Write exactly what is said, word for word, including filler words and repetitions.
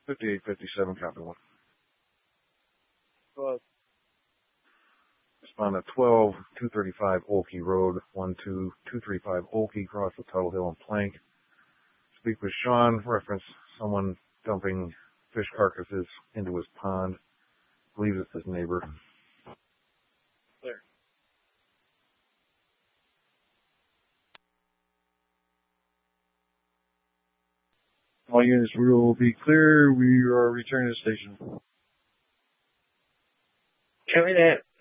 fifty-eight fifty-seven, copy one. Go ahead. Respond at twelve two thirty-five Olkey Road, one two two three five Olkey, across the Tuttle Hill and Plank. Speak with Sean, reference someone dumping fish carcasses into his pond. Believes it's his neighbor. There. All units will be clear. We are returning to the station. Copy that.